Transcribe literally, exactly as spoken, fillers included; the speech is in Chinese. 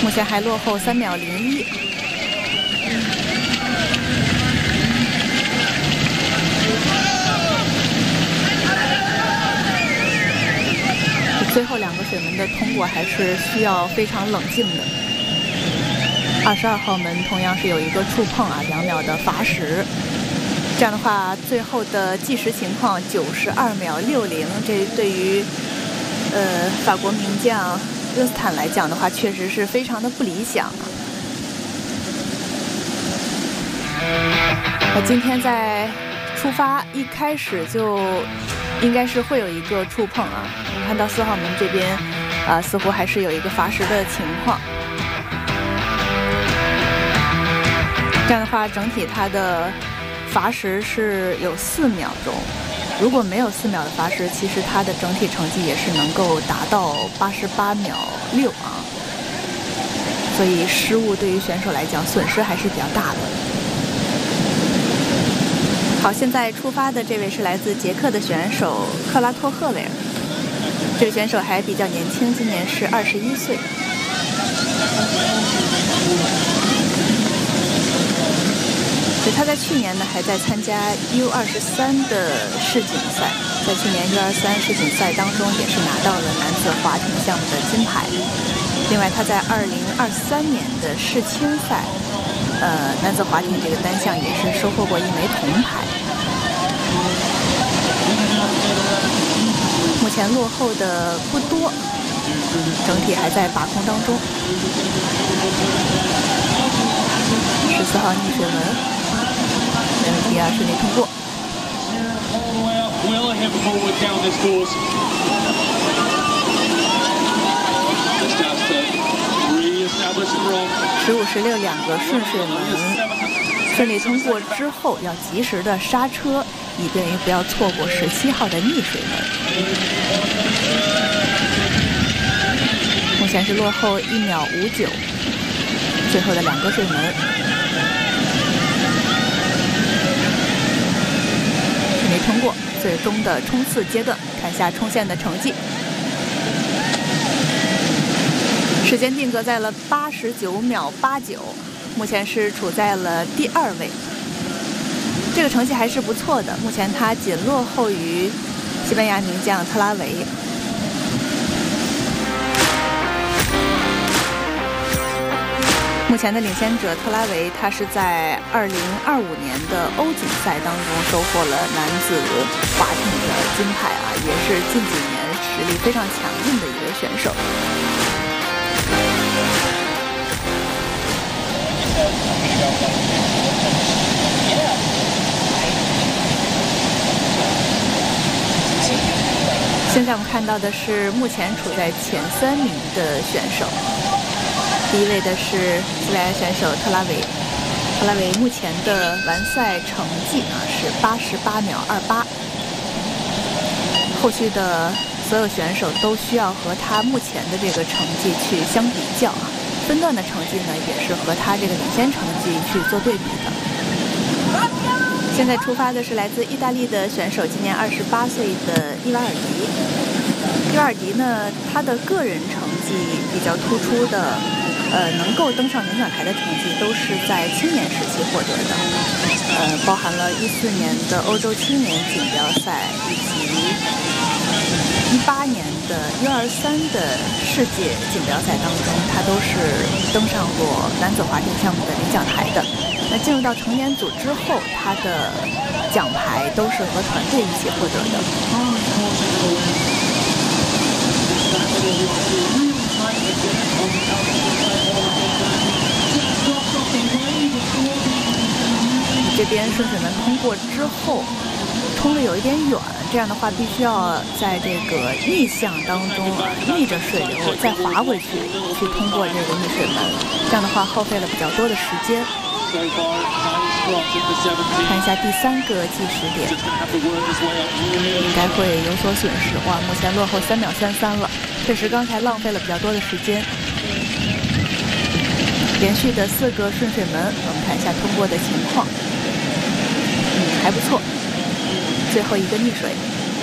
目前还落后三秒零一。最后两个水门的通过还是需要非常冷静的。二十二号门同样是有一个触碰啊，两秒的罚时。这样的话，最后的计时情况九十二秒六零，这对于呃法国名将热斯坦来讲的话，确实是非常的不理想啊。那今天在出发一开始就应该是会有一个触碰啊。我们看到四号门这边啊、呃，似乎还是有一个罚时的情况。这样的话，整体它的罚时是有四秒钟。如果没有四秒的罚时，其实它的整体成绩也是能够达到八十八秒六啊。所以失误对于选手来讲损失还是比较大的。好，现在出发的这位是来自捷克的选手克拉托赫维尔。这位选手还比较年轻，今年是二十一岁。所以他在去年呢还在参加 U 二十三的世锦赛，在去年 U 二十三世锦赛当中也是拿到了男子划艇项目的金牌。另外他在二零二三年的世青赛，呃，男子划艇这个单项也是收获过一枚铜牌。目前落后的不多，整体还在把控当中。十四号逆水门，没问题啊，顺利通过。十五、十六两个顺水门顺利通过之后，要及时的刹车，以便于不要错过十七号的逆水门。目前是落后一秒五九，最后的两个水门。没通过，最终的冲刺阶段，看一下冲线的成绩。时间定格在了八十九秒八九，目前是处在了第二位。这个成绩还是不错的，目前他仅落后于西班牙名将特拉维。目前的领先者特拉维，他是在二零二五年的欧锦赛当中收获了男子划艇的金牌啊，也是近几年实力非常强劲的一位选手。现在我们看到的是目前处在前三名的选手。第一位的是西班牙选手特拉维，特拉维目前的完赛成绩啊是八十八秒二八，后续的所有选手都需要和他目前的这个成绩去相比较啊，分段的成绩呢也是和他这个领先成绩去做对比的。现在出发的是来自意大利的选手，今年二十八岁的伊瓦尔迪。伊瓦尔迪呢，他的个人成绩比较突出的。呃，能够登上领奖台的成绩都是在青年时期获得的，呃，包含了一四年的欧洲青年锦标赛以及一八年的 U 二十三的世界锦标赛当中，他都是登上过男子划艇项目的领奖台的。那进入到成年组之后，他的奖牌都是和团队一起获得的。这边顺水门通过之后，冲的有一点远，这样的话必须要在这个逆向当中啊，逆着水流再滑回去，去通过这个逆水门。这样的话耗费了比较多的时间。看一下第三个计时点，应该会有所损失。哇，目前落后三秒三三了，确实刚才浪费了比较多的时间。连续的四个顺水门，我们看一下通过的情况，嗯，还不错。最后一个逆水。